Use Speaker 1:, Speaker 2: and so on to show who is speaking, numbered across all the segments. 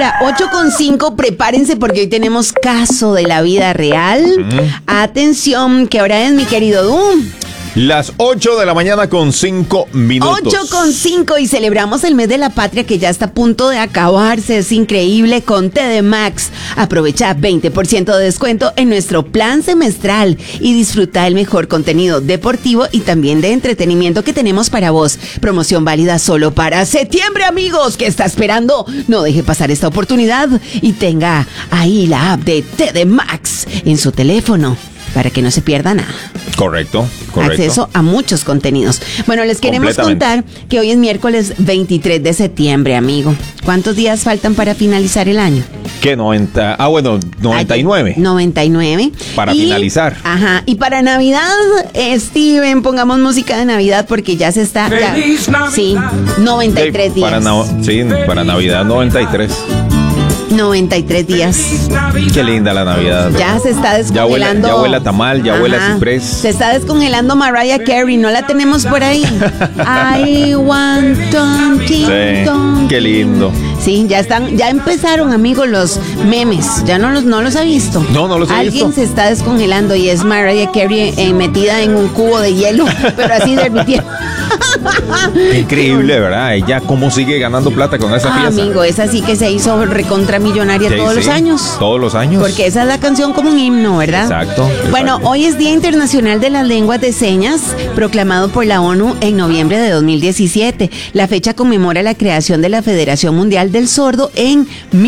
Speaker 1: Ahora, 8:05, prepárense porque hoy tenemos caso de la vida real. Atención, ¿qué hora es, mi querido Doom?
Speaker 2: Las 8 de la mañana con 5 minutos.
Speaker 1: 8:05 y celebramos el mes de la patria que ya está a punto de acabarse. Es increíble con TD Max. Aprovecha 20% de descuento en nuestro plan semestral y disfruta el mejor contenido deportivo y también de entretenimiento que tenemos para vos. Promoción válida solo para septiembre, amigos. ¿Qué está esperando? No deje pasar esta oportunidad y tenga ahí la app de TD Max en su teléfono para que no se pierda nada.
Speaker 2: Correcto.
Speaker 1: Acceso a muchos contenidos. Bueno, les queremos contar que hoy es miércoles 23 de septiembre, amigo. ¿Cuántos días faltan para finalizar el año?
Speaker 2: ¿Qué? 90. Ah, bueno, 99.
Speaker 1: 99.
Speaker 2: Para finalizar.
Speaker 1: Ajá. Y para Navidad, Steven, pongamos música de Navidad porque ya se está. Ya, sí, 93 días.
Speaker 2: Para Navidad 93.
Speaker 1: 93 días.
Speaker 2: Qué linda la Navidad.
Speaker 1: Ya se está descongelando.
Speaker 2: Ya huele a tamal, ya huele a ciprés.
Speaker 1: Se está descongelando Mariah Carey, ¿no la tenemos por ahí? I want
Speaker 2: sí, qué lindo.
Speaker 1: Sí, ya empezaron, amigos, los memes. ¿Ya no los ha visto?
Speaker 2: No los he visto.
Speaker 1: Alguien se está descongelando y es Mariah Carey metida en un cubo de hielo, pero así derritiendo.
Speaker 2: Increíble, ¿verdad? Ella cómo sigue ganando plata con esa pieza.
Speaker 1: Amigo, esa sí que se hizo recontra millonaria todos los años.
Speaker 2: Todos los años.
Speaker 1: Porque esa es la canción como un himno, ¿verdad?
Speaker 2: Exacto.
Speaker 1: Bueno, hoy es Día Internacional de las Lenguas de Señas, proclamado por la ONU en noviembre de 2017. La fecha conmemora la creación de la Federación Mundial del Sordo en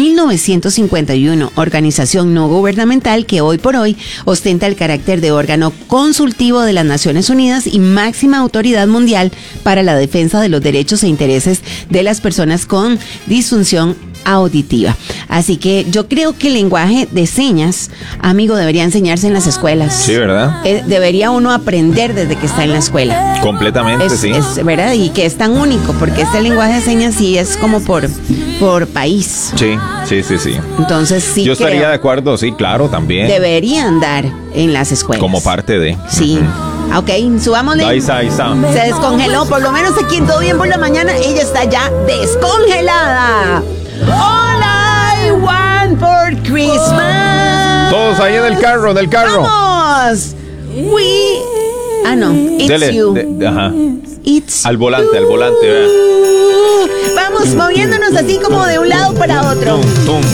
Speaker 1: 1951, organización no gubernamental que hoy por hoy ostenta el carácter de órgano consultivo de las Naciones Unidas y máxima autoridad mundial para la defensa de los derechos e intereses de las personas con disfunción auditiva. Así que yo creo que el lenguaje de señas, amigo, debería enseñarse en las escuelas.
Speaker 2: Sí, ¿verdad?
Speaker 1: Debería uno aprender desde que está en la escuela.
Speaker 2: Completamente, sí.
Speaker 1: Es verdad, y que es tan único, porque este lenguaje de señas sí es como por país.
Speaker 2: Sí.
Speaker 1: Entonces sí.
Speaker 2: Yo estaría de acuerdo, sí, claro, también.
Speaker 1: Deberían dar en las escuelas.
Speaker 2: Como parte de.
Speaker 1: Sí. Ok, subámosle.
Speaker 2: Ahí está.
Speaker 1: Se descongeló, por lo menos aquí en Todo Bien por la Mañana, ella está ya descongelada. All I want for Christmas.
Speaker 2: Todos ahí en el carro.
Speaker 1: ¡Vamos! It's you.
Speaker 2: Ajá.
Speaker 1: It's
Speaker 2: al volante, vea.
Speaker 1: Vamos moviéndonos así como de un lado para otro.